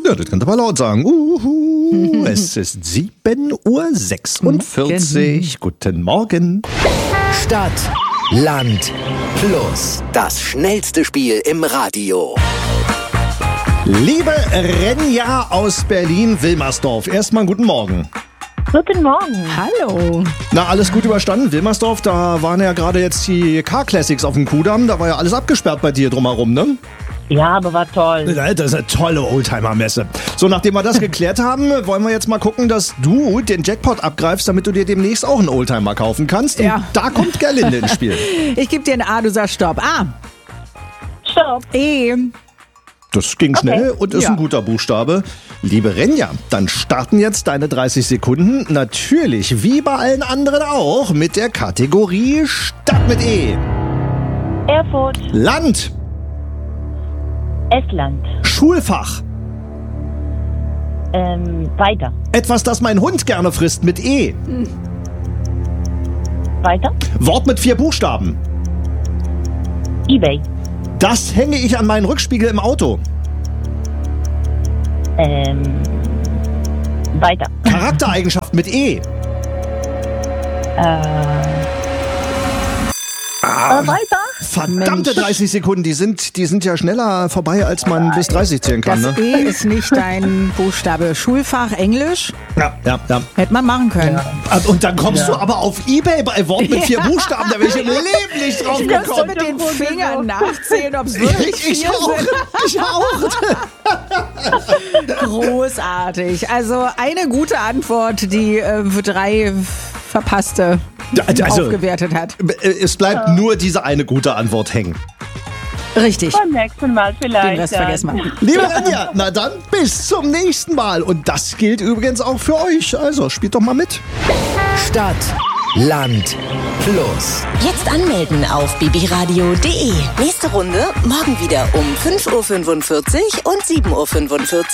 Ja, das könnt ihr mal laut sagen. Es ist 7:46 Uhr. Guten Morgen. Stadt, Land, Plus. Das schnellste Spiel im Radio. Liebe Renja aus Berlin-Wilmersdorf, erstmal guten Morgen. Guten Morgen. Hallo. Na, alles gut überstanden? Wilmersdorf, da waren ja gerade jetzt die Car Classics auf dem Kudamm. Da war ja alles abgesperrt bei dir drumherum, ne? Ja, aber war toll. Das ist eine tolle Oldtimer-Messe. So, nachdem wir das geklärt haben, wollen wir jetzt mal gucken, dass du den Jackpot abgreifst, damit du dir demnächst auch einen Oldtimer kaufen kannst. Ja. Und da kommt Gerlinde ins Spiel. Ich gebe dir ein A, du sagst Stopp. A. Stopp. E. Das ging schnell und ist Ja. ein guter Buchstabe. Liebe Renja, dann starten jetzt deine 30 Sekunden. Natürlich, wie bei allen anderen auch, mit der Kategorie Stadt mit E. Erfurt. Land, Estland. Schulfach, Weiter. etwas, das mein Hund gerne frisst mit E. Weiter. Wort mit 4 Buchstaben. eBay. Das hänge ich an meinen Rückspiegel im Auto. Weiter. Charaktereigenschaft mit E. Weiter. Verdammte Mensch. 30 Sekunden, die sind ja schneller vorbei, als man bis 30 zählen kann, Das ne? E ist nicht dein Buchstabe. Schulfach Englisch Ja. hätte man machen können. Und dann kommst du aber auf eBay bei Wort mit 4 Buchstaben, da wäre ich im Leben nicht drauf Ich musste gekommen. mit den Fingern nachzählen, ob es wirklich Ich 4 auch. sind. Ich auch. Großartig. Also eine gute Antwort, die für 3 verpasste Also, aufgewertet hat. es bleibt nur diese eine gute Antwort hängen. Richtig. Beim nächsten Mal vielleicht. Den Rest dann. vergessen wir. Liebe Anja, na dann bis zum nächsten Mal. Und das gilt übrigens auch für euch. Also spielt doch mal mit. Stadt, Land, Plus. Jetzt anmelden auf bbradio.de. Nächste Runde morgen wieder um 5:45 Uhr und 7:45 Uhr.